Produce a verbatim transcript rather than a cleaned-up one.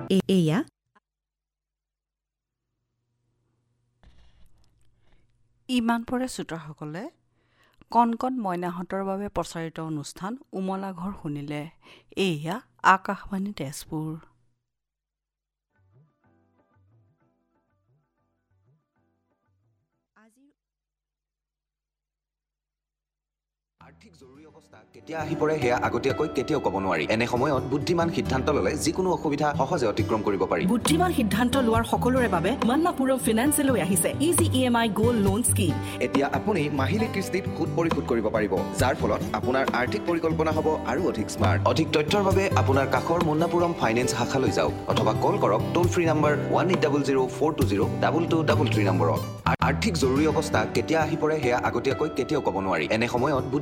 এয়া ইমান পৰে শ্ৰোতাসকলে কণ কণ মইনাহঁতৰ বাবে প্ৰচাৰিত অনুষ্ঠান উমলা ঘৰ শুনিলে। এয়া আকাশবাণী তেজপুৰ। আৰ্থিক জৰুৰী অৱস্থা কেতিয়া আহি পৰে সেয়া আগতীয়াকৈ কেতিয়াও ক'ব নোৱাৰি। এনে সময়ত বুদ্ধিমান সিদ্ধান্ত ল'লে যিকোনো অসুবিধা সহজে অতিক্ৰম কৰিব পাৰি। বুদ্ধিমান সিদ্ধান্ত লোৱাৰ সকলোৰে বাবে মান্নাপুৰম ফিনান্সে লৈ আহিছে ইজি ই এম আই গোল্ড লোন স্কিম। এতিয়া আপুনি মাহিলী কিস্তিত সুদ পৰিশোধ কৰিব পাৰিব, যাৰ ফলত আপোনাৰ আৰ্থিক পৰিকল্পনা হ'ব আৰু অধিক স্মাৰ্ট। অধিক তথ্যৰ বাবে আপোনাৰ কাষৰ মান্নাপুৰম ফাইনেন্স শাখালৈ যাওক অথবা কল কৰক টোল free number one eight double zero' four two zero' double two double three নম্বৰত। আৰ্থিক জৰুৰী অৱস্থা কেতিয়া আহি পৰে সেয়া আগতীয়াকৈ কেতিয়াও ক'ব নোৱাৰি। এনে সময়ত